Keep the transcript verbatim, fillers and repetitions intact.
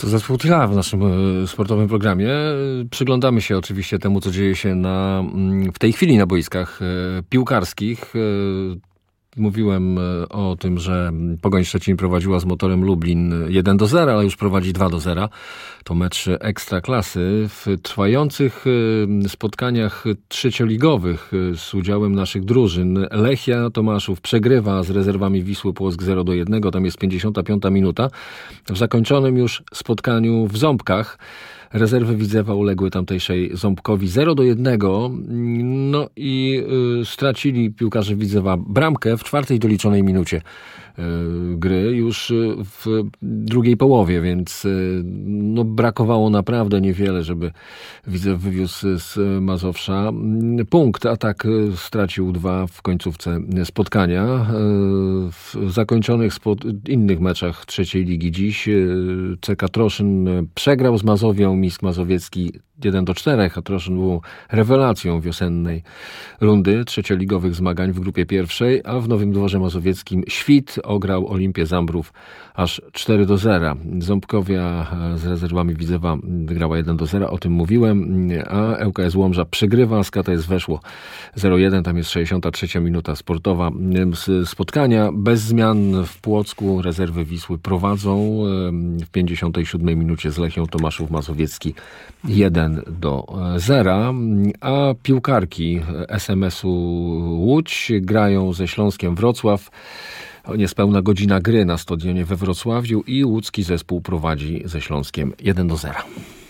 To zespół Tycha w naszym sportowym programie. Przyglądamy się oczywiście temu, co dzieje się na, w tej chwili na boiskach piłkarskich. Mówiłem o tym, że Pogoń Szczecin prowadziła z Motorem Lublin jeden do zera, ale już prowadzi dwa do zera. To mecz ekstraklasy. W trwających spotkaniach trzecioligowych z udziałem naszych drużyn Lechia Tomaszów przegrywa z rezerwami Wisły Płock zero do jednego. Tam jest pięćdziesiąta piąta minuta. W zakończonym już spotkaniu w Ząbkach rezerwy Widzewa uległy tamtejszej Ząbkowi zero do jednego. No i y, stracili piłkarze Widzewa bramkę w czwartej doliczonej minucie y, gry, już w drugiej połowie, więc y, no, brakowało naprawdę niewiele, żeby Widzew wywiózł z Mazowsza punkt, a tak stracił dwa w końcówce spotkania. Y, w zakończonych spo- innych meczach trzeciej ligi dziś y, C K Troszyn przegrał z Mazowią. Misk Mazowiecki jeden do czterech, a Troszyn był rewelacją wiosennej rundy trzecioligowych zmagań w grupie pierwszej, a w Nowym Dworze Mazowieckim Świt ograł Olimpię Zambrów aż cztery do zera. Ząbkowia z rezerwami Widzewa wygrała jeden do zera, o tym mówiłem, a L K S Łomża przegrywa z K T S Weszło zero jeden, tam jest sześćdziesiąta trzecia minuta sportowa spotkania. Bez zmian w Płocku rezerwy Wisły prowadzą w pięćdziesiątej siódmej minucie z Lechią Tomaszów Mazowiecki jeden do zera, a piłkarki S M S-u Łódź grają ze Śląskiem Wrocław. Niespełna godzina gry na stadionie we Wrocławiu i łódzki zespół prowadzi ze Śląskiem jeden do zera.